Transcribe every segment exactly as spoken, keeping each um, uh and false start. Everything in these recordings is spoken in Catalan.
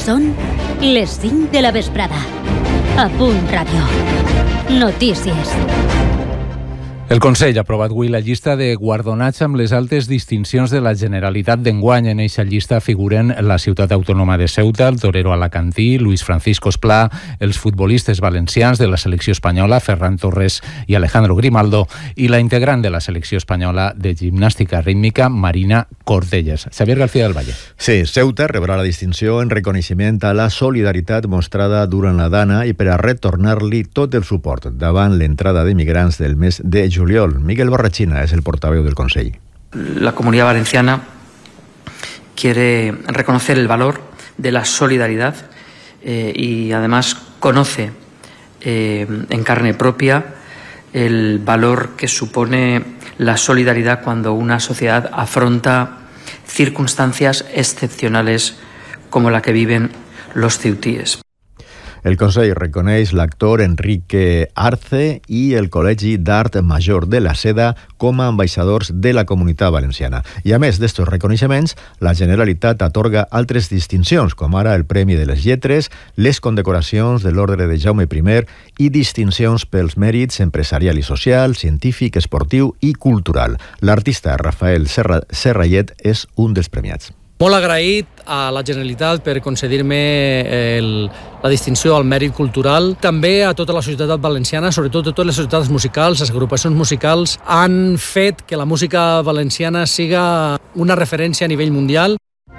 Són les cinc de la vesprada. A Punt Ràdio. Notícies. El Consell ha aprovat avui la llista de guardonats amb les altes distincions de la Generalitat d'enguany. En eixa llista figuren la ciutat autònoma de Ceuta, el torero alacantí, Luis Francisco Esplà, els futbolistes valencians de la selecció espanyola, Ferran Torres i Alejandro Grimaldo, i la integrant de la selecció espanyola de gimnàstica rítmica, Marina Cordelles. Xavier García del Valle. Sí, Ceuta rebrà la distinció en reconeixement a la solidaritat mostrada durant la Dana i per a retornar-li tot el suport davant l'entrada d'emigrants del mes de juliol. Miguel Borrachina es el portaveu del Consell. La Comunidad Valenciana quiere reconocer el valor de la solidaridad eh, y además conoce eh, en carne propia el valor que supone la solidaridad cuando una sociedad afronta circunstancias excepcionales como la que viven los ceutíes. El Consell reconeix l'actor Enrique Arce i el Col·legi d'Art Major de la Seda com a ambaixadors de la Comunitat Valenciana. I a més d'estos reconeixements, la Generalitat atorga altres distincions, com ara el Premi de les Lletres, les condecoracions de l'Ordre de Jaume primer i distincions pels mèrits empresarial i social, científic, esportiu i cultural. L'artista Rafael Serra, Serrallet és un dels premiats. Molt agraït a la Generalitat per concedir-me el, la distinció al mèrit cultural. També a tota la societat valenciana, sobretot a totes les societats musicals, les agrupacions musicals, han fet que la música valenciana siga una referència a nivell mundial.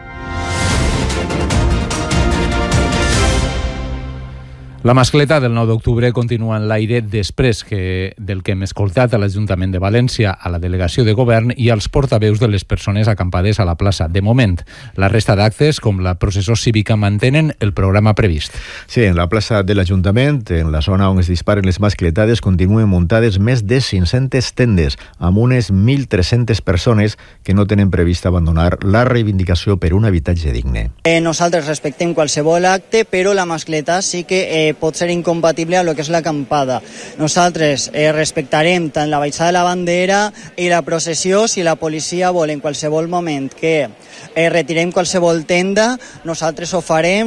La mascleta del nou d'octubre continua en l'aire després que del que hem escoltat a l'Ajuntament de València, a la delegació de govern i als portaveus de les persones acampades a la plaça. De moment, la resta d'actes, com la processó cívica, mantenen el programa previst. Sí, en la plaça de l'Ajuntament, en la zona on es disparen les mascletades, continuen muntades més de cinc-centes tendes, amb unes mil tres-centes persones que no tenen previst abandonar la reivindicació per un habitatge digne. Eh, nosaltres respectem qualsevol acte, però la mascleta sí que eh, pot ser incompatible amb el que és l'acampada. Nosaltres eh, respectarem tant la baixada de la bandera i la processió. Si la policia vol en qualsevol moment que eh, retirem qualsevol tenda, nosaltres ho farem.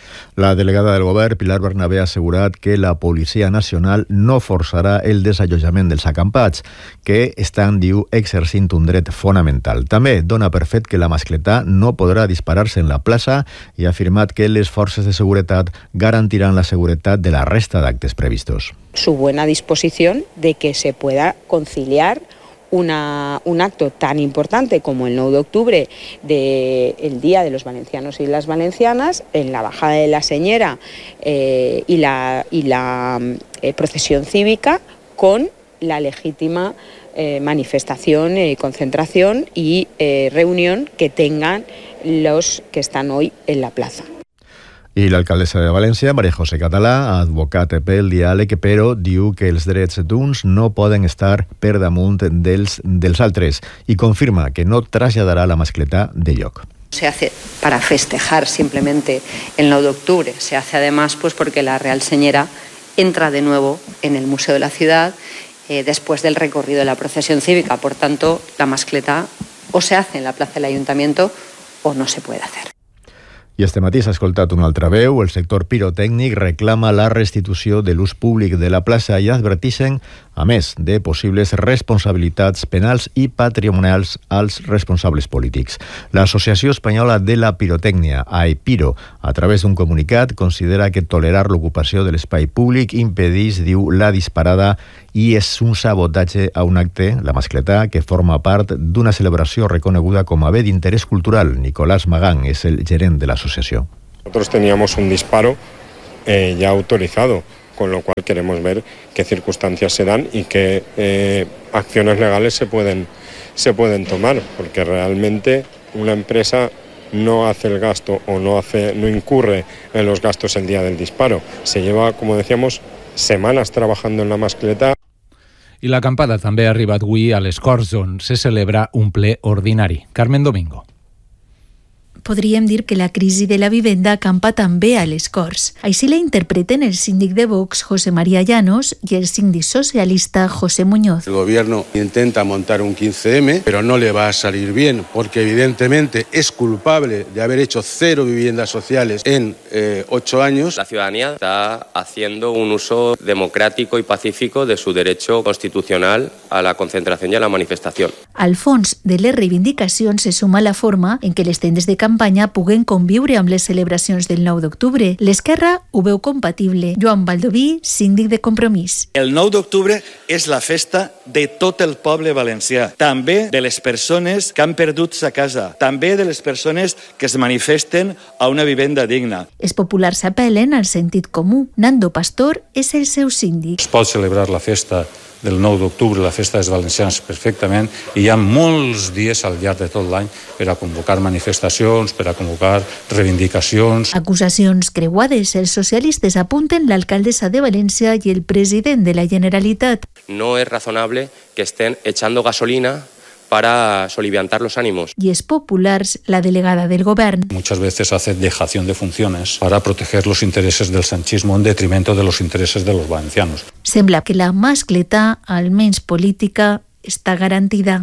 La delegada del govern, Pilar Bernabé, ha assegurat que la Policia Nacional no forçarà el desallotjament dels acampats, que estan, diu, exercint un dret fonamental. També dona per fet que la mascletà no podrà disparar-se en la plaça i ha afirmat que les forces de seguretat garantiran la seguretat de la resta d'actes previstos. Su buena disposición de que se pueda conciliar Una, un acto tan importante como el nueve de octubre, de, el Día de los Valencianos y las Valencianas, en la bajada de la Señera eh, y la, y la eh, procesión cívica, con la legítima eh, manifestación, eh, concentración y eh, reunión que tengan los que están hoy en la plaza. I l'alcaldessa de València, María José Català, ha advocat pel diàleg, però diu que els drets d'uns no poden estar per damunt dels, dels altres i confirma que no traslladarà la mascletà de lloc. Se hace para festejar simplemente el nueve de octubre, se hace además pues porque la Real Señera entra de nuevo en el Museo de la Ciudad eh, después del recorrido de la procesión cívica. Por tanto, la mascletà o se hace en la plaza del Ayuntamiento o no se puede hacer. I este matí s'ha escoltat una altra veu. El sector pirotècnic reclama la restitució de l'ús públic de la plaça i adverteixen, a més, de possibles responsabilitats penals i patrimonials als responsables polítics. L'Associació Espanyola de la Pirotècnia, AEPIRO, a través d'un comunicat, considera que tolerar l'ocupació de l'espai públic impedeix, diu, la disparada i és un sabotatge a un acte, la mascletà, que forma part d'una celebració reconeguda com a bé d'interès cultural. Nicolás Magán és el gerent de l'associació. Nosotros teníamos un disparo eh, ya autorizado, con lo cual queremos ver qué circunstancias se dan y qué eh, acciones legales se pueden, se pueden tomar, porque realmente una empresa no hace el gasto o no, hace, no incurre en los gastos el día del disparo. Se lleva, como decíamos, semanas trabajando en la mascleta. I l'acampada també ha arribat avui a les Corts, on se celebra un ple ordinari. Carmen Domingo. podríem dir que la crisi de la vivenda campa també a les Corts. Així la interpreten el síndic de Vox, José María Llanos, y el síndic socialista, José Muñoz. El gobierno intenta montar un quince eme, pero no le va a salir bien, porque evidentemente es culpable de haber hecho cero viviendas sociales en eh, ocho años. La ciudadanía está haciendo un uso democrático y pacífico de su derecho constitucional a la concentración y a la manifestación. Al fons de les reivindicacions se suma la forma en què les tendes de campanya puguen conviure amb les celebracions del nou d'octubre. L'Esquerra ho veu compatible. Joan Baldoví, síndic de Compromís. El nou d'octubre és la festa de tot el poble valencià, també de les persones que han perdut sa casa, també de les persones que es manifesten a una vivenda digna. Els populars s'apel·len al sentit comú. Nando Pastor és el seu síndic. Es pot celebrar la festa del nou d'octubre, la festa dels valencians, perfectament, i hi ha molts dies al llarg de tot l'any per a convocar manifestacions, per a convocar reivindicacions. Acusacions creuades. Els socialistes apunten l'alcaldessa de València i el president de la Generalitat. No es razonable que estén echando gasolina para soliviantar los ánimos. Y es populars, la delegada del govern. Muchas veces hace dejación de funciones para proteger los intereses del sanchismo en detrimento de los intereses de los valencianos. Sembla que la mascletà, almenys política, està garantida.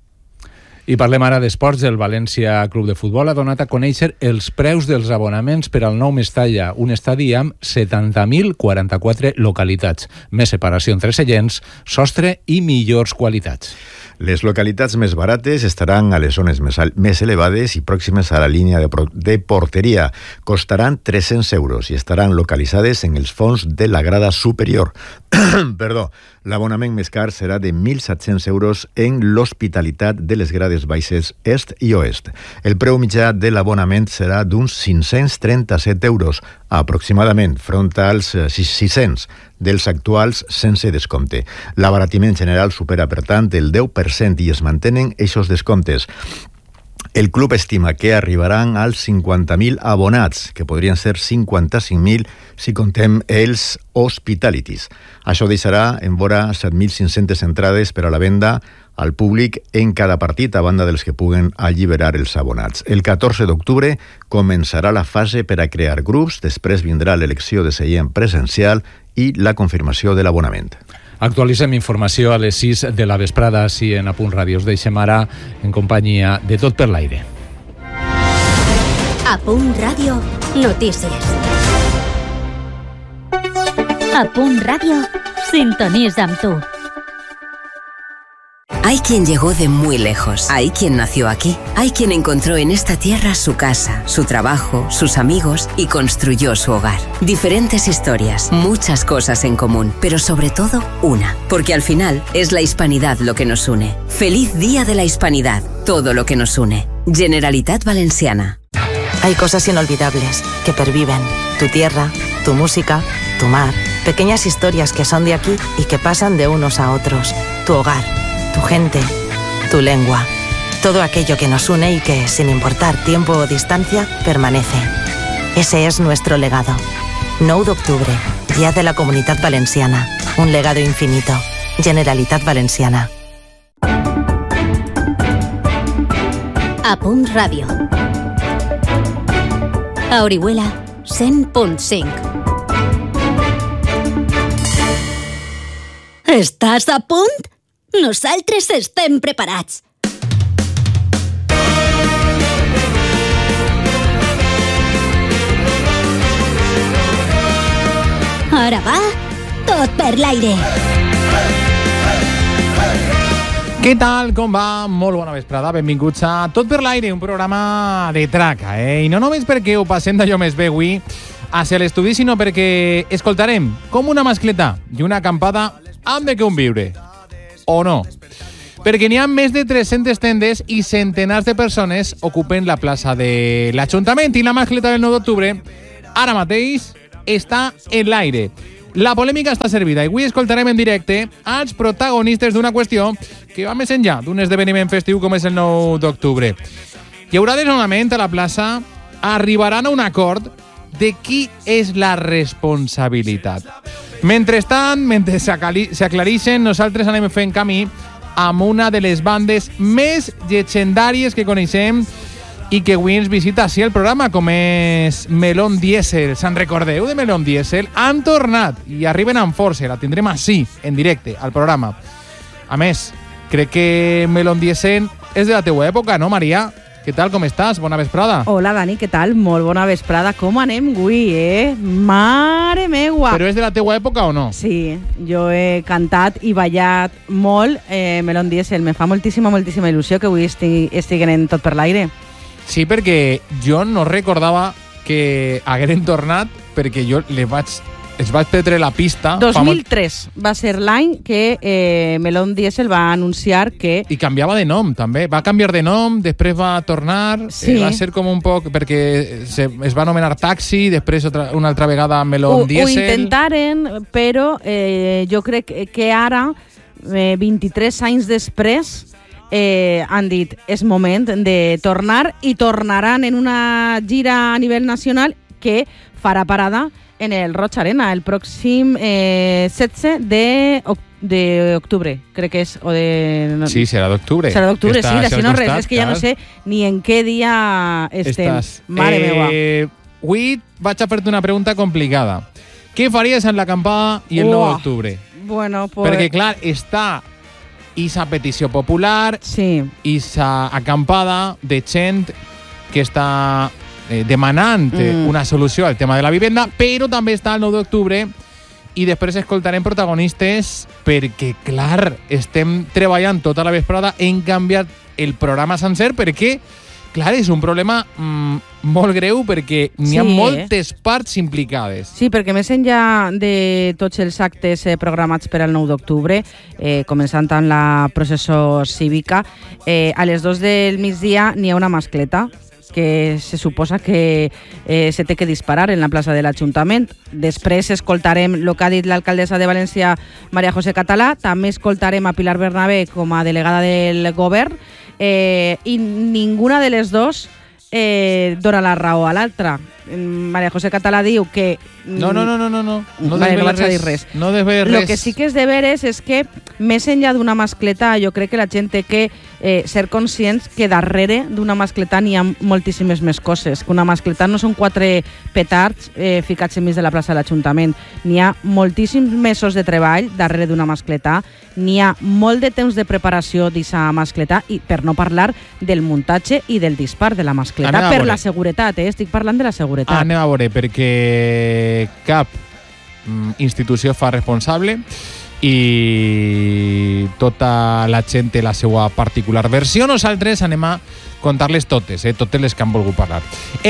I parlem ara d'esports. El València Club de Futbol ha donat a conèixer els preus dels abonaments per al nou Mestalla, un estadi amb setanta mil quaranta-quatre localitats, més separació entre seients, sostre i millors qualitats. Les localitats més barates estaran a les zones més, més elevades i pròximes a la línia de, de porteria. Costaran tres-cents euros i estaran localitzades en els fons de la grada superior. Perdó, l'abonament més car serà de mil set-cents euros en l'hospitalitat de les grades baixes est i oest. El preu mitjà de l'abonament serà d'uns cinc-cents trenta-set euros, aproximadament, front als sis-cents dels actuals sense descompte. L'abaratiment general supera, per tant, el deu per cent i es mantenen eixos descomptes. El club estima que arribaran als cinquanta mil abonats, que podrien ser cinquanta-cinc mil si contem els hospitalities. Això deixarà en vora set mil cinc-centes entrades per a la venda al públic en cada partit, a banda dels que puguen alliberar els abonats. El catorze d'octubre començarà la fase per a crear grups, després vindrà l'elecció de seient presencial i la confirmació de l'abonament. Actualitzem informació a les sis de la vesprada, així en A Punt Ràdio. Us deixem ara en companyia de Tot per l'Aire. A Punt Ràdio, notícies. A Punt Ràdio, sintonitza amb tu. Hay quien llegó de muy lejos, hay quien nació aquí, hay quien encontró en esta tierra su casa, su trabajo, sus amigos y construyó su hogar. Diferentes historias, muchas cosas en común, pero sobre todo una, porque al final es la hispanidad lo que nos une. Feliz Día de la Hispanidad, todo lo que nos une. Generalitat Valenciana. Hay cosas inolvidables que perviven. Tu tierra, tu música, tu mar. Pequeñas historias que son de aquí y que pasan de unos a otros. Tu hogar, tu gente, tu lengua. Todo aquello que nos une y que, sin importar tiempo o distancia, permanece. Ese es nuestro legado. nou d'octubre, Día de la Comunitat Valenciana. Un legado infinito. Generalitat Valenciana. A Punt Ràdio. A Orihuela, cent punt cinc. Estàs a punt? Nosaltres estem preparats. Ara va, Tot per l'Aire. Què tal, com va? Molt bona vesprada, benvinguts a Tot per l'Aire, un programa de traca, eh? I no només perquè ho passem d'allò més bé avui hacia l'estudi, sinó perquè escoltarem com una mascletà i una acampada han de conviure. O no? Perquè n'hi ha més de tres-centes tendes i centenars de persones ocupen la plaça de l'Ajuntament i la mascleta del nou d'octubre ara mateix està en l'aire. La polèmica està servida i avui escoltarem en directe als protagonistes d'una qüestió que va més enllà d'un esdeveniment festiu com és el nou d'octubre. Hi haurà desnonament a la plaça, arribaran a un acord de qui és la responsabilitat. Mentrestant, mentre s'aclareixen, nosaltres anem fent camí amb una de les bandes més llegendàries que coneixem i que avui ens visita així el programa, com és Melon Diésel. Se'n recordeu de Melon Diésel? Han tornat i arriben amb força. La tindrem així, en directe, al programa. A més, crec que Melon Diésel és de la teua època, no, Maria? Què tal, com estàs? Bona vesprada. Hola, Dani, què tal? Molt bona vesprada. Com anem avui, eh? Mare meua! Però és de la teua època o no? Sí, jo he cantat i ballat molt eh, Melon Diésel. Me fa moltíssima, moltíssima il·lusió que avui estig, estiguen en Tot per l'aire. Sí, perquè jo no recordava que hagueren tornat, perquè jo les vaig, els vaig perdre la pista. dos mil tres molt... va ser l'any que eh, Melon Diésel va anunciar que... I canviava de nom, també. Va canviar de nom, després va tornar. Sí. Eh, va ser com un poc... Perquè se, es va anomenar Taxi, després otra, una altra vegada Melon ho, Diésel. Ho intentaren, però eh, jo crec que ara, eh, vint-i-tres anys després... Eh, han dit, és moment de tornar i tornaran en una gira a nivell nacional que farà parada en el Roig Arena el pròxim eh, setze d'octubre, crec que és. O de, no, sí, serà d'octubre. Serà d'octubre, sí, d'així no res. És que ja no sé ni en què dia estem. Estàs. Mare eh, meua. Avui vaig a fer-te una pregunta complicada. Què faries en l'acampada i el Uah. nou d'octubre? Bueno, pues... Perquè, clar, està esa petició popular, sí. esa acampada de gent que està eh, demanant mm. una solució al tema de la vivenda, però també està el nou d'octubre i després escoltarem protagonistes perquè, clar, estem treballant tota la vesprada en canviar el programa sencer perquè, clar, és un problema mm, molt greu perquè n'hi sí, ha moltes eh? parts implicades. Sí, perquè més enllà de tots els actes eh, programats per al nou d'octubre, eh, començant amb la processó cívica, eh, a les dos del migdia n'hi ha una mascleta que se suposa que eh, se té que disparar en la plaça de l'Ajuntament. Després escoltarem el que ha dit l'alcaldessa de València, Maria José Català, també escoltarem a Pilar Bernabé com a delegada del govern, eh, i ninguna de les dos eh, dona la raó a l'altra. Maria José Català diu que... No, no, no, no, no, no. No vale, no vaig a dir res. No desveles res. Lo que sí que és de veres és que, més enllà d'una mascleta, jo crec que la gent té que eh, ser conscients que darrere d'una mascleta n'hi ha moltíssimes més coses. Que una mascleta no són quatre petards eh, ficats enmig de la plaça de l'Ajuntament. N'hi ha moltíssims mesos de treball darrere d'una mascleta. N'hi ha molt de temps de preparació d'aquesta mascleta, i per no parlar del muntatge i del dispar de la mascleta per la seguretat. Eh? Estic parlant de la seguretat. Ah, anem a veure, perquè cap mm, institució fa responsable i tota la gent té la seva particular versió. Nosaltres anem a contar-les totes, eh, totes les que han volgut parlar.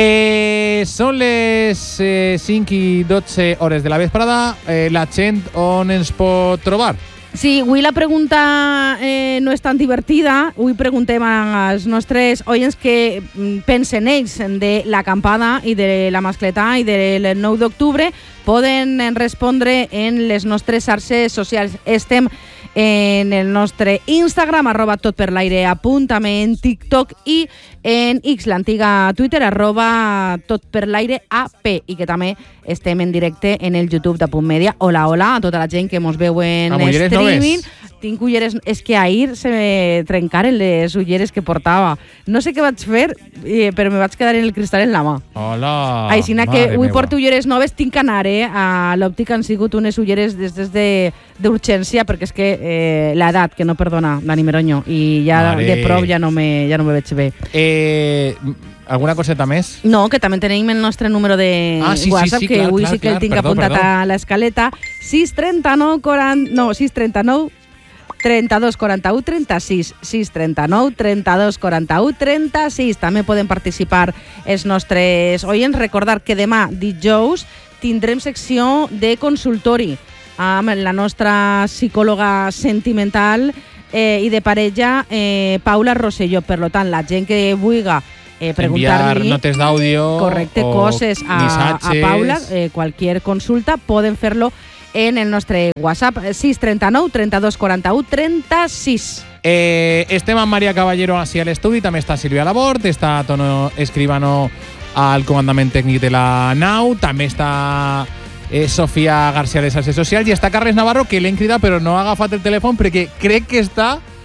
Eh, són les eh, cinc i dotze hores de la vesprada. Eh, la gent on ens pot trobar? Sí, avui la pregunta eh, no és tan divertida. Avui preguntem als nostres oients què pensen ells de l'acampada i de la mascleta i del nou d'octubre. Poden respondre en les nostres xarxes socials. Estem en el nostre Instagram, arroba totperlaire.apunt, també en TikTok i en X, l'antiga Twitter, arroba totperlaireap, i que també estem en directe en el YouTube d'Apunt Media. Hola, hola a tota la gent que mos veu en streaming. Tinc ulleres, és que ahir se me trencaren les ulleres que portava. No sé què vaig fer, eh, però me vaig quedar en el cristal en la mà. Hola, així que avui porto ulleres noves, tinc que anar, eh? A l'òptica han sigut unes ulleres des, des de, d'urgència, perquè és que eh, l'edat, que no perdona, Dani Meroño, i ja Mare. de prop ja no me, ja no me veig bé. Eh... Alguna coseta més? No, que també tenim el nostre número de ah, sí, WhatsApp, sí, sí, que clar, avui clar, sí que clar, el tinc perdó, apuntat perdó. a l'escaleta. sis trenta nou quaranta... No, sis trenta nou trenta dos quaranta u trenta sis. sis trenta nou trenta dos quaranta u trenta sis. També poden participar els nostres oients. Recordar que demà, dijous, tindrem secció de consultori amb la nostra psicòloga sentimental eh, i de parella, eh, Paula Rosselló. Per tant, la gent que vulga Eh, enviar notes d'àudio, correcte, coses a, a Paula, eh, cualquier consulta, poden fer-lo en el nostre WhatsApp, sis trenta nou trenta dos quaranta u trenta sis. Eh, estem amb Maria Caballero així a l'estudi, també està Sílvia Labort, està Tono Escribano al comandament tècnic de la nau, també està eh, Sofia García de Xarxes Socials i està Carles Navarro, que l'hem cridat però no ha agafat el telèfon perquè crec que està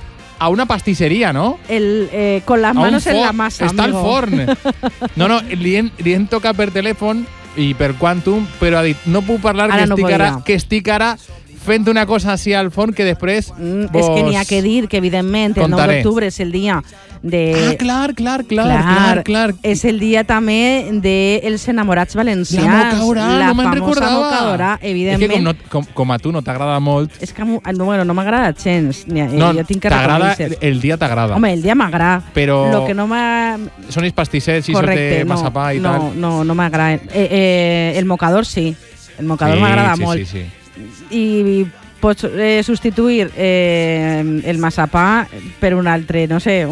a una pastisseria, no? El, eh, con las manos en la massa, Està amigo. al forn. No, no, li hem, li hem tocat per telèfon i per Quantum, però ha dit, no puc parlar, Ara que, no estic podria. ara, que estic ara fent una cosa així al forn que després Mm, vos... és que n'hi ha que dir que, evidentment, el nou contaré. d'octubre és el dia de... Ah, clar, clar, clar, clar, clar. És el dia també dels enamorats valencians. La mocadora, la no me'n famosa recordava. mocadora, És que evidentment. com, no, com, com a tu no t'agrada molt... És que no, bueno, no m'agrada gens. Ni- No, jo tinc que t'agrada, reconèixer. el dia t'agrada. Home, el dia m'agrada. Però Lo que no m'ha... són els pastissets i Correcte, de no, massapà i no, tal. no, no m'agrada. Eh, eh, el mocador sí. El mocador Sí, m'agrada sí, molt. sí, sí. I pots eh, substituir eh, el massapà per un altre, no sé,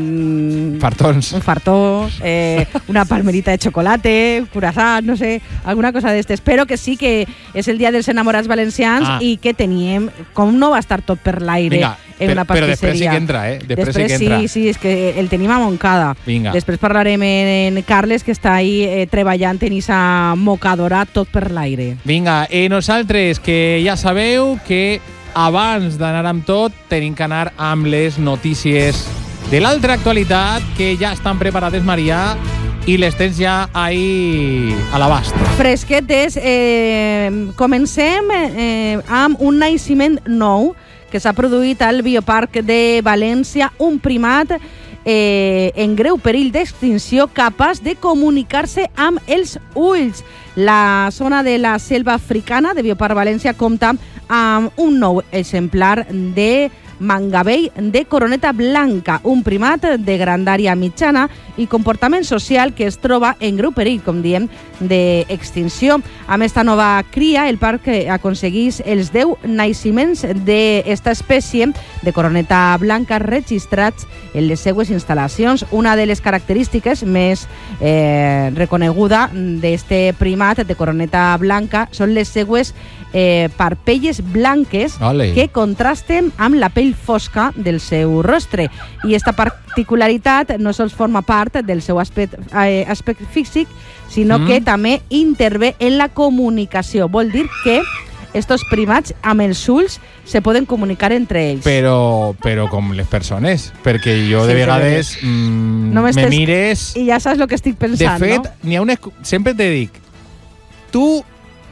un... Fartons. Un fartó, eh, una palmerita de chocolate, curasat, no sé, alguna cosa d'estes. Però que sí que és el dia dels enamorats valencians Ah. i que teníem... Com no va estar tot per l'aire Vinga, en per- una però pastisseria? després sí que entra, eh? Després sí que sí, entra. sí, és que el tenim a Montcada. Vinga. Després parlarem en Carles, que està ahí eh, treballant en esa mocadora tot per l'aire. Vinga, i nosaltres, que ja sabeu que abans d'anar amb tot tenim que anar amb les notícies de l'altra actualitat, que ja estan preparades, Maria, i les tens ja ahí a l'abast. Fresquetes, eh, comencem eh, amb un naixement nou que s'ha produït al Bioparc de València, un primat eh, en greu perill d'extinció capaç de comunicar-se amb els ulls. La zona de la selva africana de Bioparc València compta amb un nou exemplar de mangabell de coroneta blanca, un primat de grandària mitjana i comportament social que es troba en greu perill, com diem, d'extinció. Amb esta nova cria, el parc aconsegueix els deu naixements d'esta espècie de coroneta blanca registrats en les seues instal·lacions. Una de les característiques més eh, reconeguda d'este primat de coroneta blanca són les seues eh, parpelles blanques Ole. que contrasten amb la pell fosca del seu rostre. I esta particularitat no sols forma part del seu aspecte, eh, aspecte físic, sinó Mm. que també intervé en la comunicació. Vol dir que estos primats amb els ulls se poden comunicar entre ells. Però, però com les persones, perquè jo de Sí, vegades mm, No me m'estés- mires... I ja saps el que estic De pensant, fet, no? n'hi ha una... escu- Sempre te dic, tu,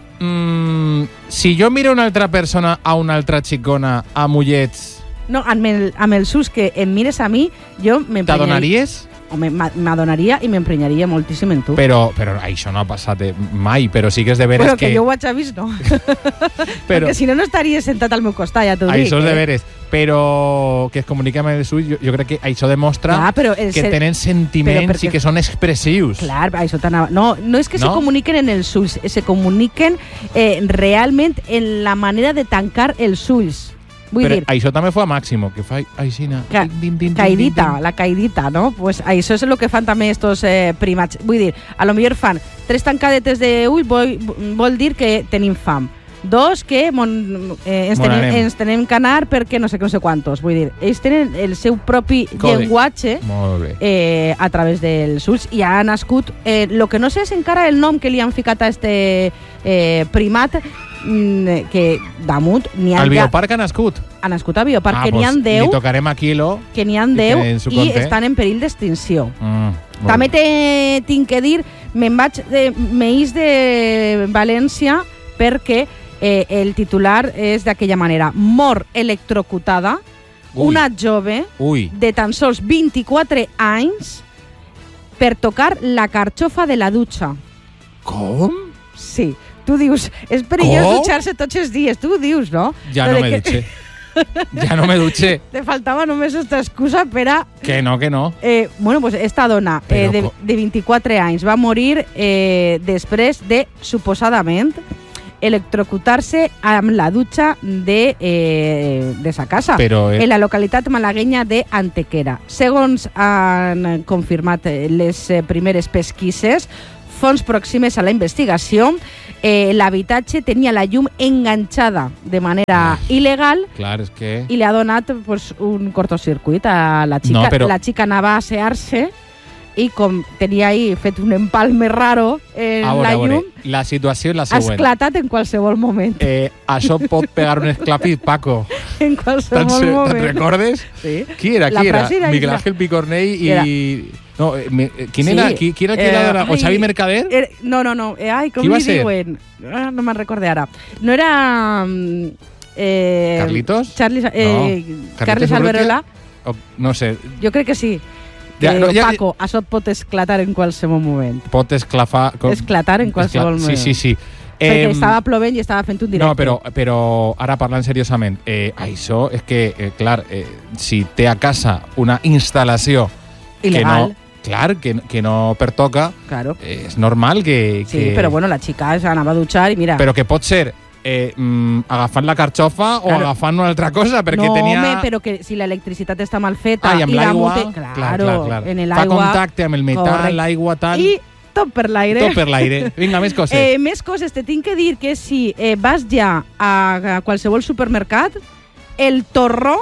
mm, si jo miro una altra persona a una altra xicona amb ullets, No, amb, el, amb els ulls que em mires a mi, jo m'emprenyaria... t'adonaries? Home, m'a- m'adonaria i m'emprenyaria moltíssim en tu. Però, però això no ha passat eh, mai, però sí que és de veres Però que, que... jo ho haig vist, no. Però- Perquè si no, no estaria sentat al meu costat, ja t'ho dic. Això és de eh? veres. Però que es comuniquen amb els ulls, jo, jo crec que això demostra Clar, però el que ser- tenen sentiments però perquè- i que són expressius. Clar, això t'anava... No, no és que No? se comuniquen en els ulls, se comuniquen eh, realment en la manera de tancar els ulls. Vull Però dir, això també fa Màximo, que fa aixina. Ca caidita, la caidita, no? Pues això és el que fan també estos eh, primats. Vull dir, a lo millor fan tres tancadetes d'ull, vol, vol dir que tenim fam. Dos, que mon, eh, ens, Mon tenim, anem. ens tenim que anar perquè no sé què, no sé quantos. Vull dir, ells tenen el seu propi Còdec. llenguatge Molt bé. eh, a través dels ulls i ha nascut, eh, lo que no sé és encara el nom que li han ficat a este eh, primat, mm, que damunt n'hi ha Al ja- Bioparc ha nascut. ha nascut a Bioparc, Ah, que n'hi ha pues deu li tocarem a Quilo. que n'hi ha i deu que en su i compte. estan en perill d'extinció. Mm, molt També bé. te, tinc que dir, me'n vaig de Meís de València perquè eh, el titular és d'aquella manera. Mor electrocutada Ui. una jove Ui. de tan sols vint-i-quatre anys per tocar la carxofa de la dutxa. Com? Sí. Tu dius, és perillós Com? dutxar-se tots els dies. Tu ho dius, no? Ja Lo no de me que- dutxé. Ja no me dutxé. Te faltava només aquesta excusa per a... Que no, que no. Eh, bueno, pues esta dona eh, Però de, co- de vint-i-quatre anys va morir eh, després de, suposadament, electrocutar-se amb la dutxa de, eh, de sa casa, Però, eh, en la localitat malaguenya de Antequera. Segons han confirmat eh, les eh, primeres pesquises, fonts pròximes a la investigació, eh, l'habitatge tenia la llum enganxada de manera il·legal Clar, és que... i li ha donat pues, un cortocircuit a la xica. No, però- La xica anava a assear-se i com tenia ahí fet un empalme raro en A veure, la a veure, llum, la situació és la ha següent. esclatat en qualsevol moment. Eh, això pot pegar un esclapit, Paco. en qualsevol Te'n se- moment. te'n recordes? Sí. Qui era? La Qui era? frase era Miguel esa. Ángel Picornell i... Era- No, eh, me- eh, ¿quién Sí. era? ¿Qui, qui era el que Eh, era de la... ¿O ai, Xavi Mercader? Era, no, no, no. Eh, ai, com Qui va li ser? diuen? Ah, no me'n recorde ara. No era... mm, Eh, ¿Carlitos? Charlie, eh, No. Carles Urrutia? Alberola. O- no sé. Jo crec que sí. Ja, Que, no, ja- Paco, això pot esclatar en qualsevol moment. Pot esclafar... com- Esclatar en qualsevol escla- moment. Sí, sí, sí. Perquè Em, estava plovent i estava fent un directe. No, però, però ara parlant seriosament, eh, això és que, eh, clar, eh, si té a casa una instal·lació Il·legal. que no, clar, que, que no pertoca, Claro. eh, és normal que... Sí, que però bueno, la xica s'anava a dutxar i mira... Però que pot ser eh, mm, agafant la carxofa o Claro. agafant una altra cosa, perquè no, tenia... home, però que si l'electricitat està mal feta Ai, amb i la l'aigua, mute... clar, Claro, clar, clar. en el Fa aigua... contacte amb el metal, Correcte. l'aigua, tal... I tot per l'aire. Tot per l'aire. Vinga, més coses. Eh, més coses. Te tinc que dir que si eh, vas ja a, a qualsevol supermercat, el torró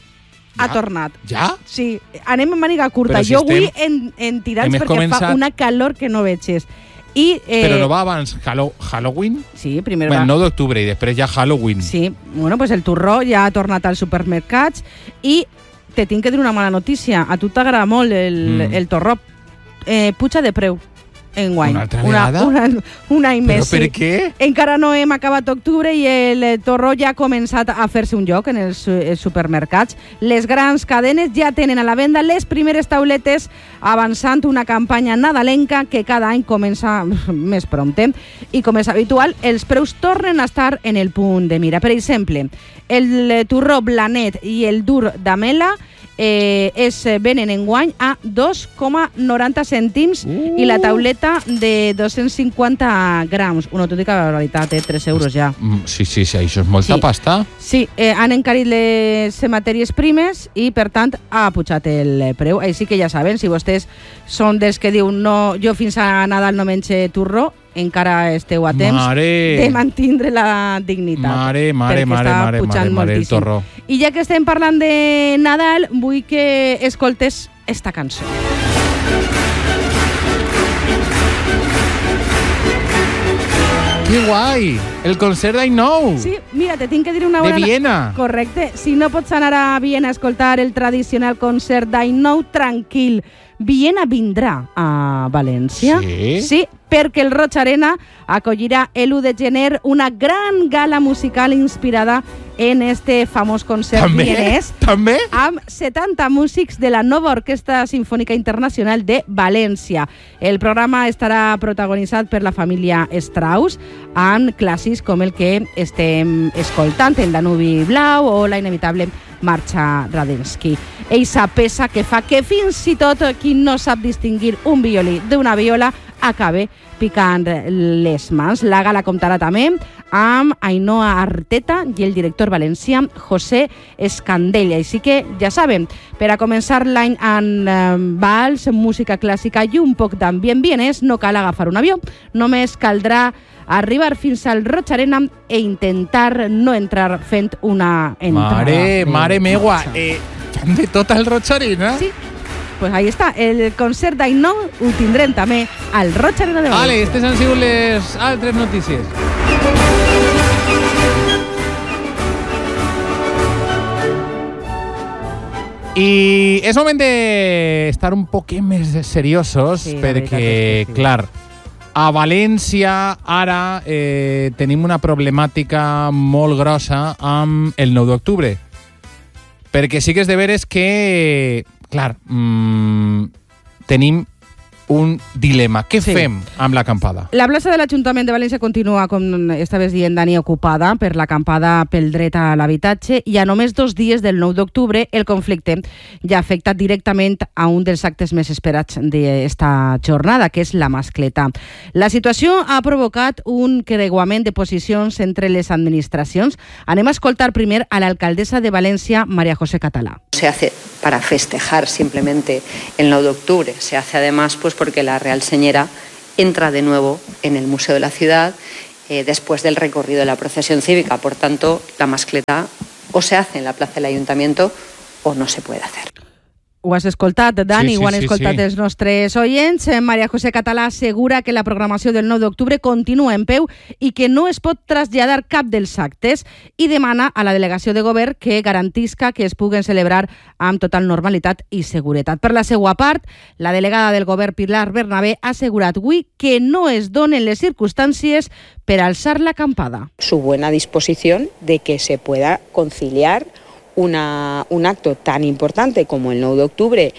ha tornat. Ja? Sí, anem en màniga curta. Però si jo avui estem- en, en tirants hem perquè començat- fa una calor que no veges. I, eh, Però no va abans Hallow- Halloween? Sí, primer Bueno, va... el nou d'octubre i després ja Halloween. Sí, bueno, pues el torró ja ha tornat als supermercats i te tinc que dir una mala notícia. A tu t'agrada molt el, Mm. el torró. Eh, puja de preu enguany. Una altra una, vegada? una, un any Però més. per sí. què? Encara no hem acabat octubre i el eh, torró ja ha començat a fer-se un lloc en els, su- els supermercats. Les grans cadenes ja tenen a la venda les primeres tauletes avançant una campanya nadalenca que cada any comença més prompte. I com és habitual, els preus tornen a estar en el punt de mira. Per exemple, el eh, torró blanet i el dur d'amela eh, es venen enguany a dos coma noranta cèntims uh. i la tauleta de dos-cents cinquanta grams. Una autèntica barbaritat, eh? tres euros ja. Mm, Sí, sí, sí, això és molta Sí. pasta. Sí, eh, han encarit les matèries primes i, per tant, ha pujat el preu. Així que ja saben, si vostès són dels que diuen no, jo fins a Nadal no menjo turró, encara esteu a temps Mare. de mantindre la dignitat. Mare, mare, perquè mare, està mare, pujant mare, mare, el moltíssim. torró. I ja que estem parlant de Nadal, vull que escoltes esta cançó. Que guai! El concert d'Any Nou! Sí, mira, te tinc que dir una De bona... Viena. Correcte. Si no pots anar a Viena a escoltar el tradicional concert d'Any Nou, tranquil. Viena vindrà a València. Sí? Sí, perquè el Roig Arena acollirà l'u de gener una gran gala musical inspirada en este famós concert També? vienès. També? Amb setanta músics de la nova Orquestra Sinfònica Internacional de València. El programa estarà protagonitzat per la família Strauss, amb clàssics com el que estem escoltant, el Danubi Blau o la inevitable Marxa Radetzky. Eixa peça que fa que fins i tot qui no sap distingir un violí d'una viola acabe picant les mans. La gala comptarà també amb Ainhoa Arteta i el director valencià José Escandella. Així que ja saben, per a començar l'any en eh, vals, música clàssica i un poc d'ambient vienès, no cal agafar un avió. Només caldrà arribar fins al Roig Arena e intentar no entrar fent una entrada. Mare, mare meua, eh, fan de tot al Roig Arena? Sí. Pues ahí està, el concert d'Any Nou ho tindrem també al Roig Arena de València. Ale, aquestes han sigut les altres notícies. I és moment d'estar un poquet més seriosos, Sí, la veritat perquè, és que sí. clar, a València ara eh, tenim una problemàtica molt grossa amb el nou d'octubre. Perquè sí que és de veres que, clar, mmm, tenim un dilema. Què Sí. fem amb l'acampada? La plaça de l'Ajuntament de València continua, com estaves dient, Dani, ocupada per l'acampada pel dret a l'habitatge i a només dos dies del nou d'octubre el conflicte ja ha afectat directament a un dels actes més esperats d'esta jornada, que és la mascleta. La situació ha provocat un creuament de posicions entre les administracions. Anem a escoltar primer a l'alcaldessa de València, María José Català. Se hace para festejar simplemente el nou d'octubre, se hace además pues porque la Real Señera entra de nuevo en el Museo de la Ciudad eh, después del recorrido de la procesión cívica. Por tanto, la mascleta o se hace en la plaza del Ayuntamiento o no se puede hacer. Ho has escoltat, Dani, sí, sí, ho han sí, escoltat sí. els nostres oients. Maria José Català assegura que la programació del nou d'octubre continua en peu i que no es pot traslladar cap dels actes i demana a la delegació de govern que garantisca que es puguen celebrar amb total normalitat i seguretat. Per la seva part, la delegada del govern Pilar Bernabé ha assegurat avui que no es donen les circumstàncies per alçar la acampada. Su buena disposición de que se pueda conciliar Una, un acto tan importante como el nueve de octubre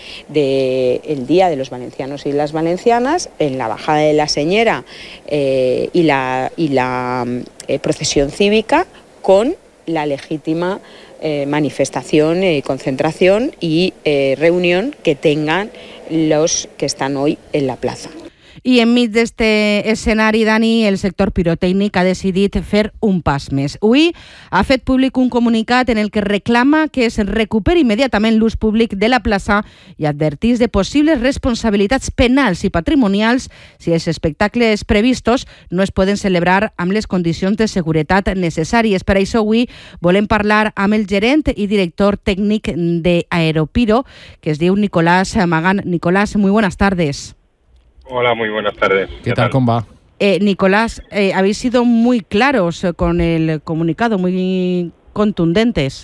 del Día de los Valencianos y las Valencianas, en la bajada de la Señera eh, y la, y la eh, procesión cívica, con la legítima eh, manifestación, eh, concentración y eh, reunión que tengan los que están hoy en la plaza. I enmig d'aquest escenari, Dani, el sector pirotècnic ha decidit fer un pas més. Avui ha fet públic un comunicat en el que reclama que es recuperi immediatament l'ús públic de la plaça i advertís de possibles responsabilitats penals i patrimonials si els espectacles previstos no es poden celebrar amb les condicions de seguretat necessàries. Per això avui volem parlar amb el gerent i director tècnic d'Aeropiro, que es diu Nicolás Magán. Nicolás, muy buenas tardes. Hola, muy buenas tardes. ¿Qué, ¿Qué tal? tal? ¿Cómo va? Eh, Nicolás, eh, habéis sido muy claros con el comunicado, muy contundentes.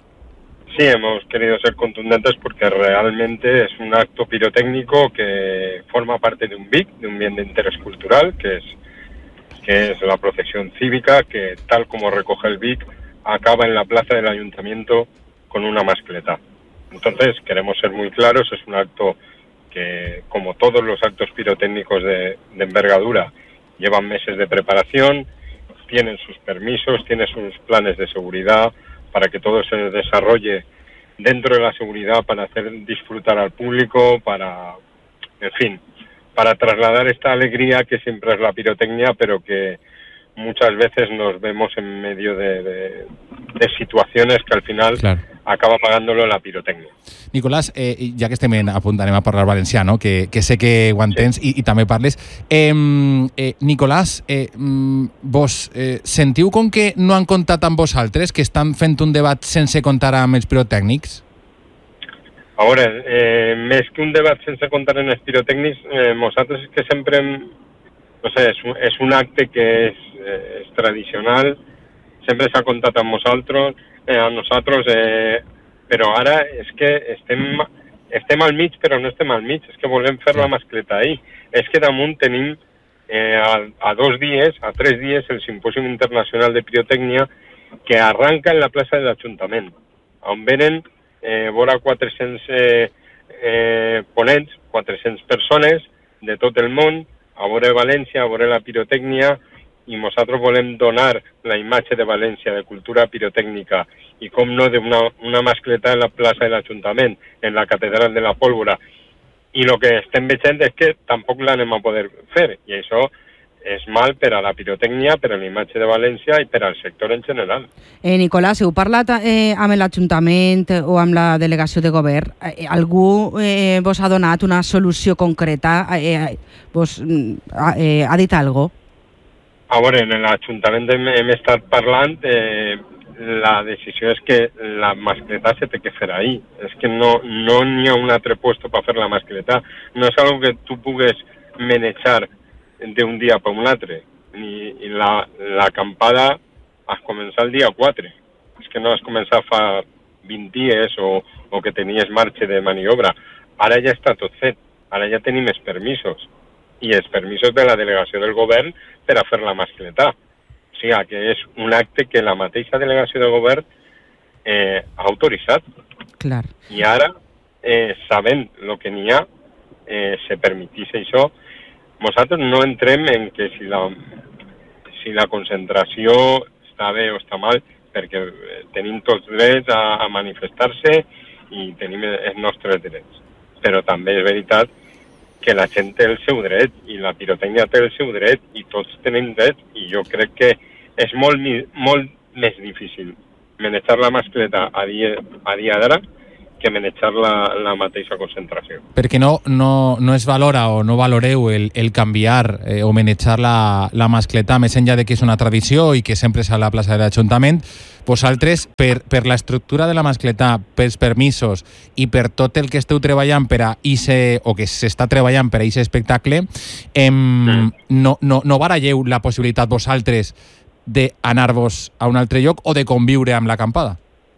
Sí, hemos querido ser contundentes porque realmente es un acto pirotécnico que forma parte de un B I C, de un bien de interés cultural, que es, que es la procesión cívica, que tal como recoge el B I C, acaba en la plaza del ayuntamiento con una mascleta. Entonces, queremos ser muy claros, es un acto que, como todos los actos pirotécnicos de, de envergadura, llevan meses de preparación, tienen sus permisos, tienen sus planes de seguridad para que todo se desarrolle dentro de la seguridad, para hacer disfrutar al público, para, en fin, para trasladar esta alegría que siempre es la pirotecnia, pero que muchas veces nos vemos en medio de, de, de situaciones que al final claro. acaba pagándolo la pirotecnia. Nicolás, eh, ja que estem en, a punt d'anem a parlar valencià, no? que, que sé que ho entens sí. i, i també parles. Eh, eh, Nicolás, eh, vos eh, sentiu com que no han comptat amb vosaltres, que estan fent un debat sense comptar amb els pirotècnics? A veure, eh, més que un debat sense comptar amb els pirotècnics, eh, nosaltres és que sempre, no sé, és un, és un acte que és, eh, és tradicional, sempre s'ha comptat amb nosaltres, eh, amb nosaltres, eh, però ara és que estem, estem al mig, però no estem al mig, és que volem fer sí. la mascleta ahir. És que damunt tenim eh, a, a dos dies, a tres dies, el Simpòsium Internacional de Pirotècnia que arranca en la plaça de l'Ajuntament, on venen eh, vora quatre-cents eh, eh, ponents, quatre-cents persones de tot el món, a veure València, a veure la pirotècnia, i nosaltres volem donar la imatge de València, de cultura pirotècnica, i com no, d'una una mascleta en la plaça de l'Ajuntament, en la catedral de la Pólvora. I el que estem veient és que tampoc l'anem a poder fer, i això és mal per a la pirotècnia, per a la imatge de València i per al sector en general. Eh, Nicolás, heu parlat eh, amb l'Ajuntament o amb la delegació de govern? Eh, algú eh, vos ha donat una solució concreta? Eh, vos eh, ha dit alguna cosa? A veure, en l'Ajuntament hem, hem estat parlant, eh, la decisió és que la mascleta se té que fer ahir. És que no no n'hi ha un altre puesto per fer la mascleta. No és algo que tu pugues manejar d'un dia per un altre. Ni la, l'acampada has començat el dia quatre. És que no has començat fa vint dies o, o que tenies marge de maniobra. Ara ja està tot fet. Ara ja tenim els permisos. I els permisos de la delegació del govern per a fer la mascleta. O sigui, que és un acte que la mateixa delegació del govern eh, ha autoritzat. Clar. I ara, eh, sabent el que n'hi ha, eh, se permetís això. Nosaltres no entrem en que si la, si la concentració està bé o està mal, perquè tenim tots drets a, a manifestar-se i tenim els nostres drets. Però també és veritat que la gent té el seu dret i la pirotècnia té el seu dret i tots tenim dret, i jo crec que és molt, molt més difícil manejar la mascleta a dia, a dia d'ara que manejar la, la mateixa concentració. Perquè no, no, no es valora o no valoreu el, el canviar eh, o manejar la, la mascletà, més enllà de que és una tradició i que sempre és a la plaça de l'Ajuntament, vosaltres, per, per la estructura de la mascletà, pels permisos i per tot el que esteu treballant per a ise, o que s'està treballant per a aquest espectacle, em, mm. no, no, no baralleu la possibilitat vosaltres d'anar-vos a un altre lloc o de conviure amb l'acampada?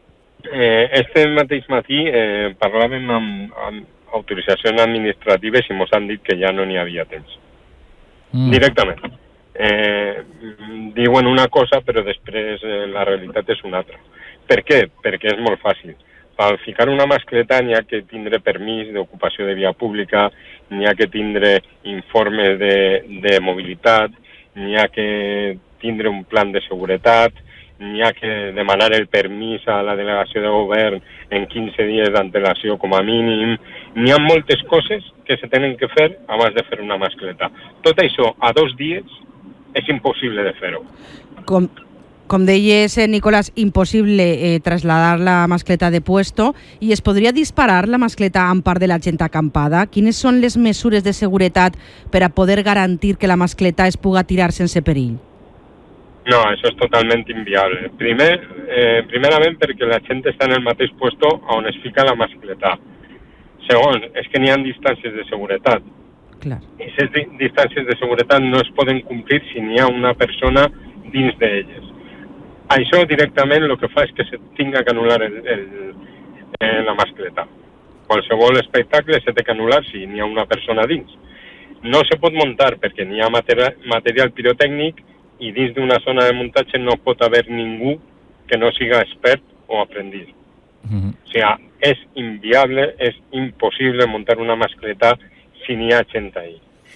Eh, este mateix matí eh, parlàvem amb, amb autoritzacions administratives i ens han dit que ja no n'hi havia temps. Mm. Directament. Eh, diuen una cosa però després eh, la realitat és una altra. Per què? Perquè és molt fàcil. Per ficar una mascleta n'hi ha que tindre permís d'ocupació de via pública, n'hi ha que tindre informes de, de mobilitat, n'hi ha que tindre un plan de seguretat, n'hi ha que demanar el permís a la delegació de govern en quinze dies d'antelació com a mínim. N'hi ha moltes coses que se tenen que fer abans de fer una mascleta. Tot això a dos dies és impossible de fer-ho. Com, com deies, eh, Nicolás, impossible eh, trasladar la mascleta de puesto i es podria disparar la mascleta amb part de la gent acampada? Quines són les mesures de seguretat per a poder garantir que la mascleta es puga tirar sense perill? No, això és totalment inviable. Primer, eh, primerament perquè la gent està en el mateix puesto on es fica la mascleta. Segon, és que n'hi ha distàncies de seguretat. Clar. I aquestes di distàncies de seguretat no es poden complir si n'hi ha una persona dins d'elles. Això directament el que fa és que se tinga que anul·lar el, el, eh, la mascleta. Qualsevol espectacle se té que anul·lar si n'hi ha una persona dins. No se pot muntar perquè n'hi ha material, material pirotècnic i dins d'una zona de muntatge no pot haver ningú que no siga expert o aprendiz. Mm-hmm. O sigui, és inviable, és impossible muntar una mascleta si n'hi ha gent ahí.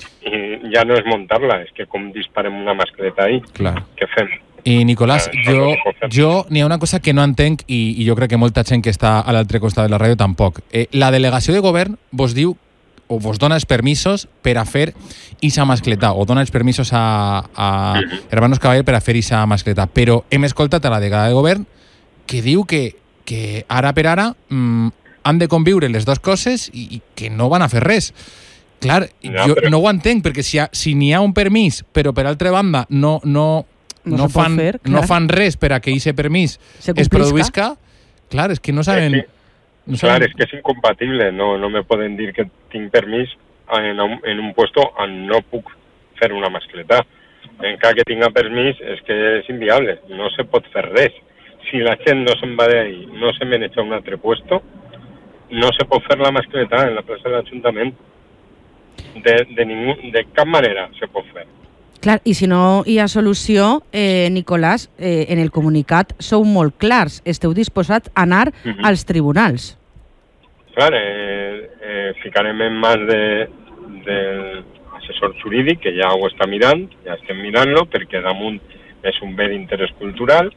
I ja no és muntar-la, és que com disparem una mascleta ahí, clar. Què fem? I Nicolás, eh, jo, no jo n'hi ha una cosa que no entenc i, i jo crec que molta gent que està a l'altre costat de la ràdio tampoc. Eh, la delegació de govern vos diu o vos dona els permisos per a fer ixa mascletà, o dona els permisos a, a Hermanos Cavaller per a fer ixa mascletà. Però hem escoltat a la delegada de govern que diu que, que ara per ara mm, han de conviure les dues coses i, i que no van a fer res. Clar, no, jo però... no ho entenc, perquè si, ha, si n'hi ha un permís, però per altra banda no, no, no, no, fan, fer, no fan res per a que aquest permís es produïsca, clar, és que no saben... Sí, sí. No clar, és que és incompatible, no, no me poden dir que tinc permís en un, en un puesto on no puc fer una mascletà. Encara que tinga permís és que és inviable, no se pot fer res. Si la gent no se'n va d'ahí, no se maneja un altre puesto, no se pot fer la mascletà en la plaça de l'Ajuntament. De, de, ningú, de cap manera se pot fer. Clar, i si no hi ha solució, eh, Nicolás, eh, en el comunicat sou molt clars. Esteu disposats a anar uh-huh. als tribunals. Clar, eh, eh, ficarem en mans de, del assessor jurídic, que ja ho està mirant, ja estem mirant-lo, perquè damunt és un bé d'interès cultural,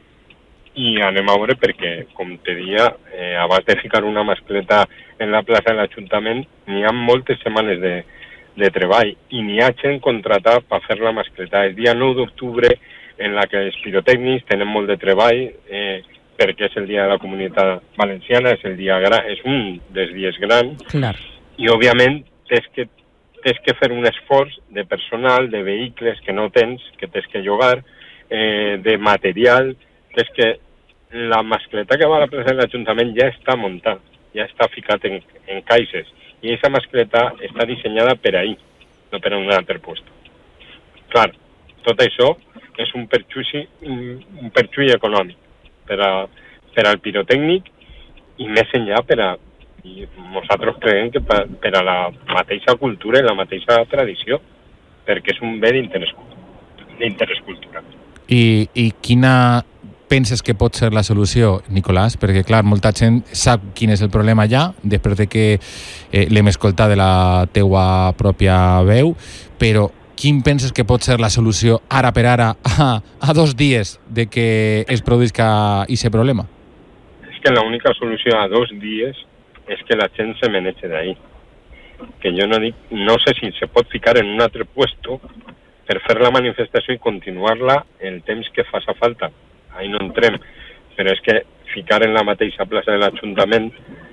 i anem a veure perquè, com te dia, eh, abans de ficar una mascleta en la plaça de l'Ajuntament, n'hi ha moltes setmanes de de treball i n'hi ha gent contratada per fer la mascletà. El dia nou d'octubre, en la que els pirotècnics tenen molt de treball, eh, perquè és el dia de la comunitat valenciana, és el dia gran, és un dels dies grans, clar. I òbviament tens que, tens que fer un esforç de personal, de vehicles que no tens, que tens que llogar, eh, de material, tens que la mascletà que va a la plaça de l'Ajuntament ja està muntada, ja està ficat en, en caixes. I aquesta mascleta està dissenyada per ahí, no per a un altre puesto. Clar, tot això és un perjudici, un perjudici econòmic per, a, per al pirotècnic i més enllà per a... I nosaltres creiem que per, per a la mateixa cultura i la mateixa tradició, perquè és un bé d'interès cultural. I, I quina penses que pot ser la solució, Nicolás? Perquè, clar, molta gent sap quin és el problema ja, després de que eh, l'hem escoltat de la teua pròpia veu, però quin penses que pot ser la solució ara per ara, a, a dos dies de que es produïsca aquest problema? És que l'única solució a dos dies és que la gent se maneja d'ahí. Que jo no dic, no sé si se pot ficar en un altre puesto per fer la manifestació i continuar-la el temps que faça falta. Ahí no entrem, però és que ficar en la mateixa plaça de l'Ajuntament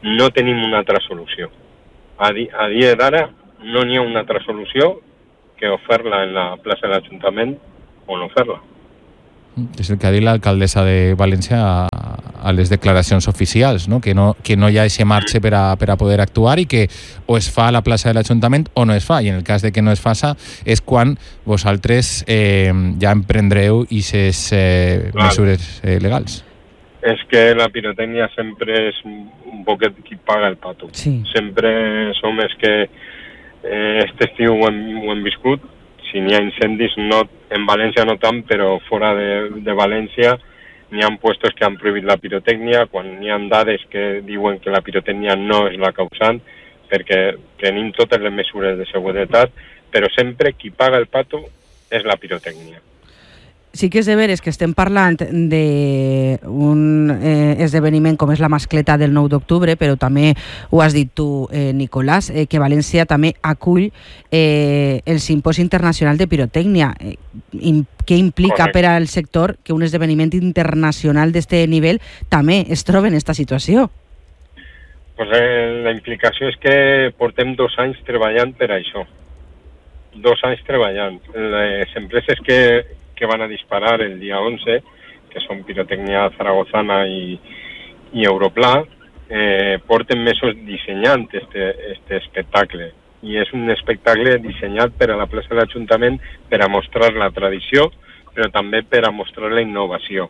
no tenim una altra solució. A, di a dia d'ara no n'hi ha una altra solució que o fer-la en la plaça de l'Ajuntament o no fer-la. És el que ha dit l'alcaldessa de València a, a les declaracions oficials, no? Que, no, que no hi ha aquest marge per a, per a poder actuar i que o es fa a la plaça de l'Ajuntament o no es fa, i en el cas de que no es faça és quan vosaltres eh, ja emprendreu aquestes eh, mesures eh, legals. És que la pirotècnia sempre és un poquet qui paga el pato. Sí. Sempre som els que eh, este estiu ho hem, ho hem viscut. Si n'hi ha incendis, no, en València no tant, però fora de, de València n'hi ha puestos que han prohibit la pirotècnia, quan n'hi ha dades que diuen que la pirotècnia no és la causant, perquè tenim totes les mesures de seguretat, però sempre qui paga el pato és la pirotècnia. Sí que és de veres que estem parlant d'un eh, esdeveniment com és la mascleta del nou d'octubre, però també ho has dit tu, eh, Nicolás, eh, que València també acull eh, el Simposi Internacional de Pirotècnia. Eh, im, què implica Correcte. Per al sector que un esdeveniment internacional d'aquest nivell també es troba en aquesta situació? Pues, eh, la implicació és que portem dos anys treballant per això. Dos anys treballant. Les empreses que que van a disparar el dia onze, que són Pirotècnia Zaragozana i, i Europla, eh, porten mesos dissenyant este, este espectacle. I és un espectacle dissenyat per a la plaça de l'Ajuntament per a mostrar la tradició, però també per a mostrar la innovació.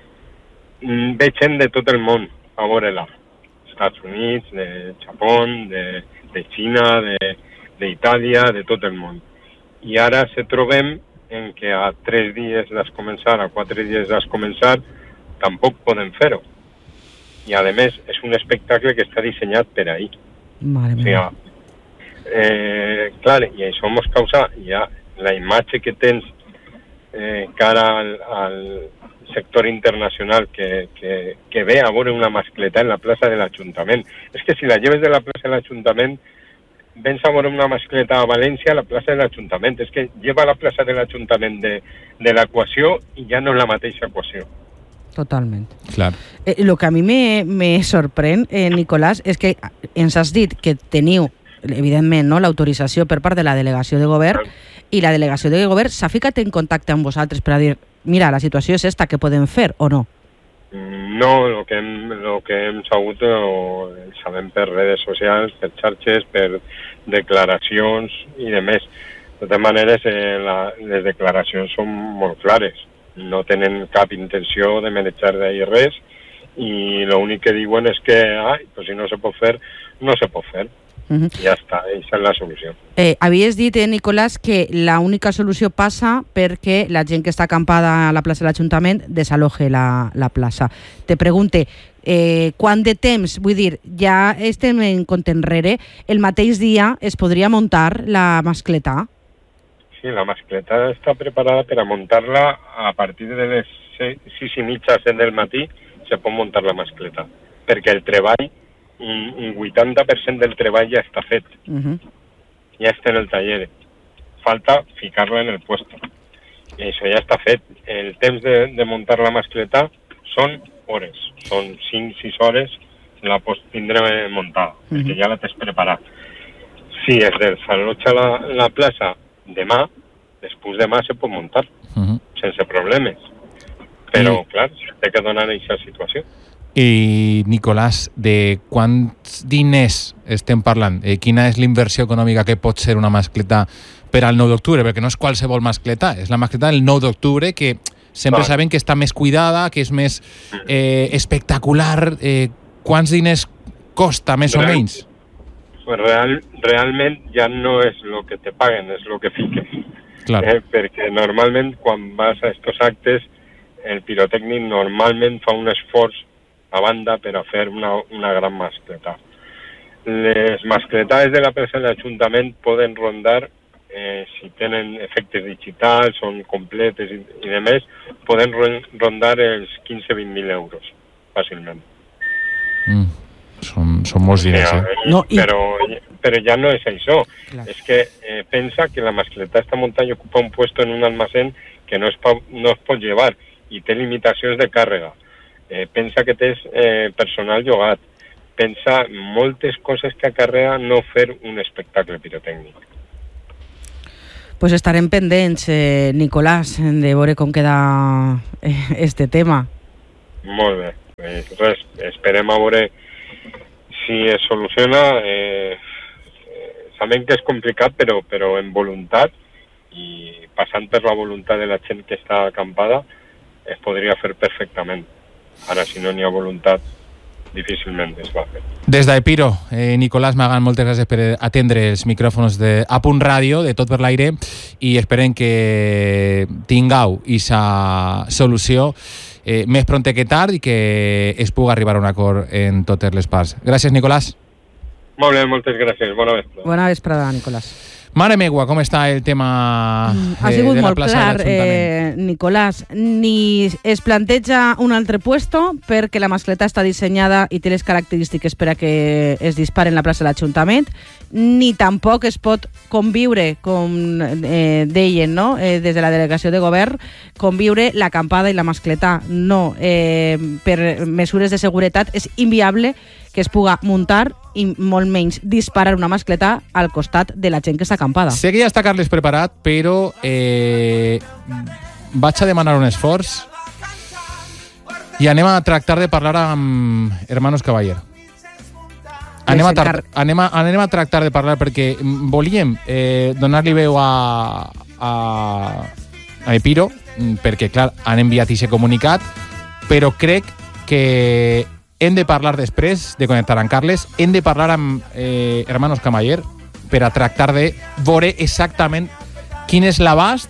Mm, veig gent de tot el món a veure-la. Estats Units, de Japó, de, de Xina, d'Itàlia, de, de tot el món. I ara se trobem en què a tres dies d'es començar, a quatre dies d'es començar, tampoc podem fer-ho. I, a més, és un espectacle que està dissenyat per ahir. Mare meva. O sigui, eh, clar, i això mos causa ja la imatge que tens eh, cara al, al sector internacional que, que, que ve a veure una mascleta en la plaça de l'Ajuntament. És que si la lleves de la plaça de l'Ajuntament, vens a veure una mascleta a València a la plaça de l'Ajuntament. És que lleva la plaça de l'Ajuntament de, de l'equació i ja no és la mateixa equació. Totalment. Clar. Eh, lo que a mi me, me sorprèn, eh, Nicolás, és que ens has dit que teniu, evidentment, no, l'autorització per part de la delegació de govern, clar. I la delegació de govern s'ha ficat en contacte amb vosaltres per a dir, mira, la situació és esta, que podem fer o no? No, el que hem, lo que hem sabut o sabem per redes socials, per xarxes, per declaracions i de més. De totes maneres, eh, la, les declaracions són molt clares. No tenen cap intenció de manejar d'ahir res i l'únic que diuen és que ai, pues si no se pot fer, no se pot fer. Uh-huh. Ja està, aquesta és la solució. Eh, havies dit, eh, Nicolás, que l'única solució passa perquè la gent que està acampada a la plaça de l'Ajuntament desaloje la, la plaça. Te pregunte, eh, quant de temps, vull dir, ja estem en compte enrere, el mateix dia es podria muntar la mascleta? Sí, la mascleta està preparada per a muntar-la a partir de les sis i mitja, set del matí, se pot muntar la mascleta, perquè el treball Un, un vuitanta per cent del treball ja està fet. Uh-huh. Ja està en el taller. Falta ficar-la en el puesto. I això ja està fet. El temps de, de muntar la mascleta són hores. Són cinc sis hores la pots tindre muntada, uh-huh. perquè ja la tens preparat. Si es desallotja la, la plaça demà, després demà se pot muntar, uh-huh. sense problemes. Però, uh-huh. clar, té que donar aquesta situació. I, Nicolás, de quants diners estem parlant? Eh, quina és l'inversió econòmica que pot ser una mascleta per al nou d'octubre? Perquè no és qualsevol mascleta, és la mascleta del nou d'octubre, que sempre vale. Sabem que està més cuidada, que és més eh, espectacular. Eh, quants diners costa, més Real, o menys? Pues real, realment ja no és el que te paguen, és el que fiques. Clar. Eh, perquè normalment, quan vas a estos actes, el pirotècnic normalment fa un esforç a banda per a fer una, una gran mascleta. Les mascletades de la plaça de l'Ajuntament poden rondar, eh, si tenen efectes digitals, són completes i, i de més, poden rondar els quinze a vint mil euros, fàcilment. Mm. Són, són molts diners, eh? No, i... però, però ja no és això. Clar. És que eh, pensa que la mascleta esta muntanya ocupa un puesto en un almacén que no es, pa, no es pot llevar i té limitacions de càrrega. Eh, pensa que tens eh, personal llogat, pensar moltes coses que acarrea no fer un espectacle pirotècnic. Pues estarem pendents, eh, Nicolàs, de veure com queda eh, este tema. Molt bé. Pues res, esperem a veure si es soluciona. Eh, eh, sabem que és complicat, però, però en voluntat, i passant per la voluntat de la gent que està acampada, es podria fer perfectament. Ara, si no n'hi ha voluntat, difícilment es va fer. Des d'Epiro, eh, Nicolàs Magan, moltes gràcies per atendre els micròfons de A Punt Ràdio, de Tot per l'Aire, i esperem que tingueu aquesta solució eh, més pronte que tard i que es pugui arribar a un acord en totes les parts. Gràcies, Nicolàs. Molt bé, moltes gràcies. Bona vesprada. Bona vesprada, Nicolàs. Mare megua, com està el tema eh, ha sigut de la molt plaça clar, de l'Ajuntament? eh, Nicolàs. Ni es planteja un altre puesto perquè la mascleta està dissenyada i té les característiques per a que es dispari en la plaça de l'Ajuntament, ni tampoc es pot conviure, com eh, deien, no? eh, des de la delegació de govern, conviure l'acampada i la mascleta. No, eh, per mesures de seguretat és inviable que es puga muntar i molt menys disparar una mascleta al costat de la gent que està acampada. Sé que ja està Carles preparat, però eh, vaig a demanar un esforç i anem a tractar de parlar amb Hermanos Cavaller. Anem a, tar- anem, a, anem a tractar de parlar perquè volíem eh, donar-li veu a, a, a Epiro, perquè clar, han enviat aquest comunicat, però crec que hem de parlar després de connectar amb Carles, hem de parlar amb eh, Hermanos Cavaller per a tractar de veure exactament quin és l'abast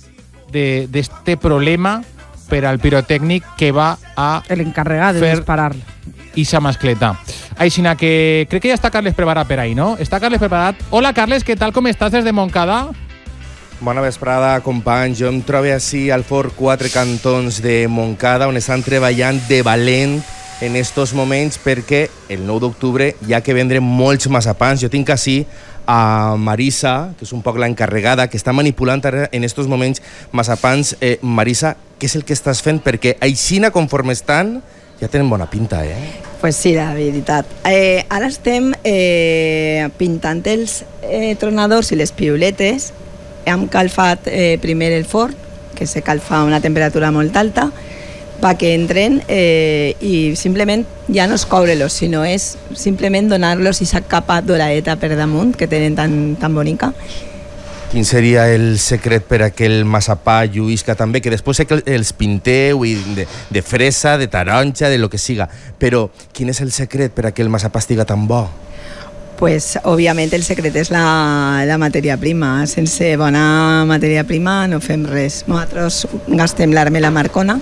d'este problema per al pirotècnic que va a l'encarregat de disparar i sa mascleta. Aixina que crec que ja està Carles preparat per ahí, no? Està Carles preparat. Hola, Carles, què tal? Com estàs des de Montcada? Bona vesprada, companys. Jo em trobo així al Fort Quatre Cantons de Montcada, on estan treballant de valent en estos moments perquè el nou d'octubre hi ha que vendre molts massapans. Jo tinc així a Marisa, que és un poc l'encarregada, que està manipulant en estos moments massapans. Eh, Marisa, què és el que estàs fent? Perquè aixina conforme estan ja tenen bona pinta, eh? Pues sí, la veritat. Eh, ara estem eh, pintant els eh, tronadors i les piuletes. Hem calfat eh, primer el forn, que se calfa a una temperatura molt alta, perquè entren eh, i simplement ja no és coure-los, sinó és simplement donar-los aquesta capa doradeta per damunt que tenen tan, tan bonica. Quin seria el secret per a que el massapà lluïsca també? Que després sé que els pinteu i de, de fresa, de taronja, de lo que siga, però quin és el secret per a que el massapà estiga tan bo? Pues, òbviament, el secret és la, la matèria prima. Sense bona matèria prima no fem res. Nosaltres gastem l'armela marcona.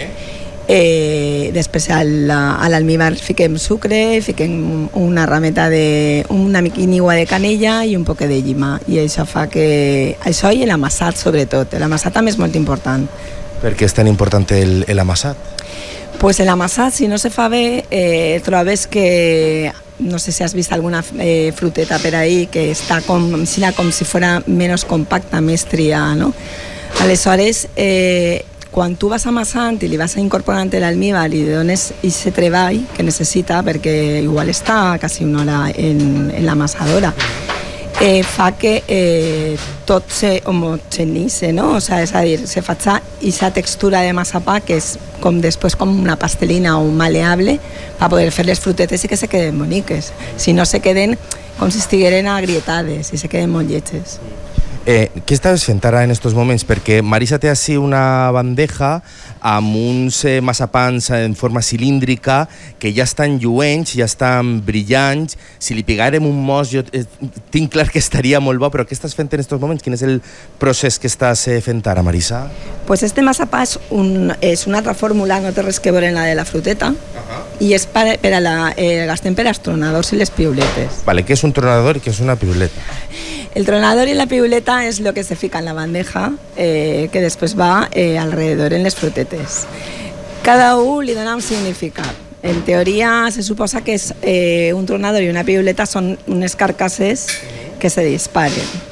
Eh, després a l'almíbar fiquem sucre, fiquem una rameta de una miquinigua de canella i un poc de llima, i això fa que això i l'amassat sobretot, l'amassat també és molt important. Per què és tan important el, l'amassat? Pues l'amassat, si no se fa bé, eh, trobes que no sé si has vist alguna eh, fruteta per ahí que està com, com si fora menys compacta, més tria, no? Aleshores, eh, quan tu vas amassant i li vas incorporant l'almíbar i li dones aquest treball que necessita, perquè igual està quasi una hora en, en l'amassadora, eh, fa que eh, tot se homogenitze, no? O sea, és a dir, se fa aquesta textura de massapà que és com després com una pastelina o un maleable per poder fer les frutetes i que se queden boniques. Si no, se queden com si estigueren agrietades i se queden molt lletges. Eh, què estàs fent ara en estos moments? Perquè Marisa té així una bandeja amb uns eh, massapans en forma cilíndrica que ja estan lluents, ja estan brillants. Si li pegàrem un mos, jo eh, tinc clar que estaria molt bo, però què estàs fent en estos moments? Quin és el procés que estàs eh, fent ara, Marisa? Pues este massapà és, un, és una altra fórmula, no té res que veure en la de la fruteta, uh-huh. I és per, per a la, eh, gastem per als tronadors i les piuletes. Vale, què és un tronador i què és una piuleta? El tronador y la piuleta es lo que se fica en la bandeja, eh, que después va eh, alrededor en les frutetes. Cada uno li dona un significat. En teoria se suposa que és, eh, un tronador i una piuleta són unes carcasses que se disparen.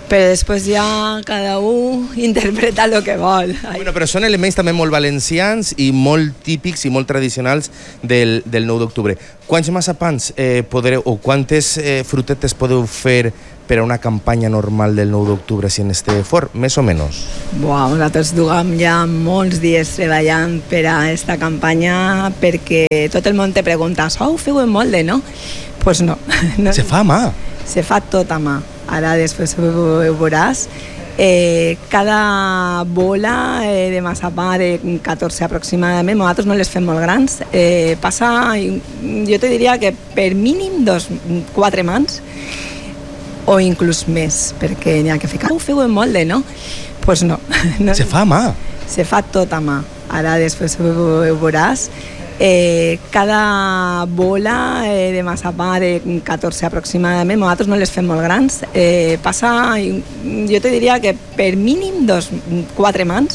però després ja cada un interpreta el que vol. Bueno, però són elements també molt valencians i molt típics i molt tradicionals del, del nou d'octubre. Quants massapans eh, podreu, o quantes eh, frutetes podeu fer per a una campanya normal del nou d'octubre si en este fort, més o menys? Buah, nosaltres duguem ja molts dies treballant per a aquesta campanya perquè tot el món te pregunta, oh, feu en molde, no? Doncs pues no. no. Se fa a mà? Se fa tot a mà. Ara després ho, ho veuràs. Eh, cada bola eh, de massapà de catorze aproximadament, nosaltres no les fem molt grans, eh, passa, jo te diria que per mínim dos, quatre mans, o inclús més, perquè n'hi ha que ficar, ho feu en molde, no? Doncs pues no. no. Se fa a mà? Se fa tot a mà. Ara després ho, ho veuràs. Eh, cada bola eh, de massapà de catorze aproximadament, nosaltres no les fem molt grans, eh, passa, jo te diria que per mínim dos, quatre mans,